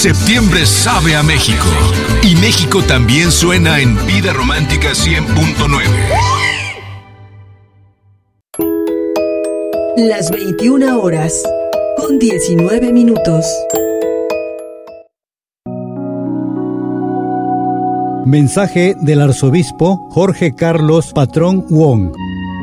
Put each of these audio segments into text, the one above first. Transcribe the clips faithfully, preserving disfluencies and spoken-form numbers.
Septiembre sabe a México. Y México también suena en Vida Romántica cien punto nueve. Las veintiuna horas con diecinueve minutos. Mensaje del arzobispo Jorge Carlos Patrón Wong.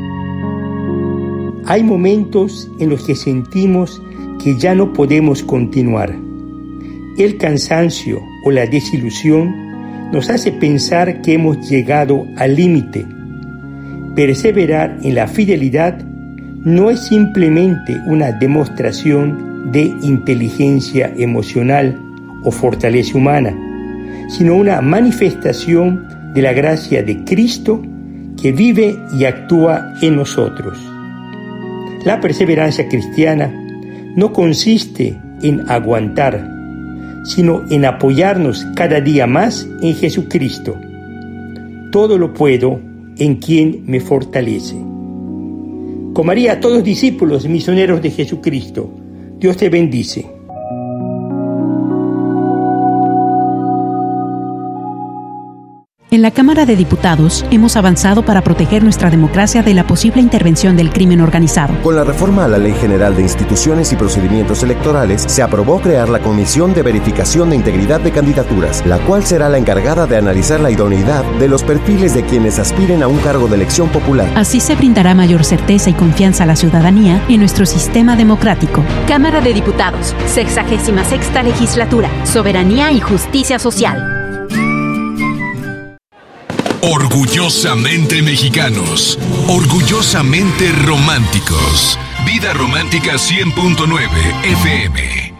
Hay momentos en los que sentimos que ya no podemos continuar. El cansancio o la desilusión nos hace pensar que hemos llegado al límite. Perseverar en la fidelidad no es simplemente una demostración de inteligencia emocional o fortaleza humana, sino una manifestación de la gracia de Cristo que vive y actúa en nosotros. La perseverancia cristiana no consiste en aguantar, sino en apoyarnos cada día más en Jesucristo. Todo lo puedo en quien me fortalece. Con María, todos discípulos misioneros de Jesucristo, Dios te bendice. En la Cámara de Diputados hemos avanzado para proteger nuestra democracia de la posible intervención del crimen organizado. Con la reforma a la Ley General de Instituciones y Procedimientos Electorales, se aprobó crear la Comisión de Verificación de Integridad de Candidaturas, la cual será la encargada de analizar la idoneidad de los perfiles de quienes aspiren a un cargo de elección popular. Así se brindará mayor certeza y confianza a la ciudadanía en nuestro sistema democrático. Cámara de Diputados, sexagésima sexta legislatura, soberanía y justicia social. Orgullosamente mexicanos, orgullosamente románticos. Vida Romántica cien punto nueve F M.